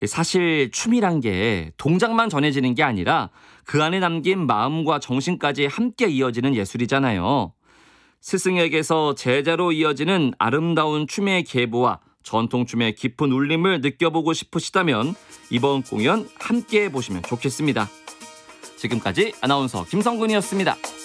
사실 춤이란 게 동작만 전해지는 게 아니라 그 안에 담긴 마음과 정신까지 함께 이어지는 예술이잖아요. 스승에게서 제자로 이어지는 아름다운 춤의 계보와 전통춤의 깊은 울림을 느껴보고 싶으시다면 이번 공연 함께 보시면 좋겠습니다. 지금까지 아나운서 김성근이었습니다.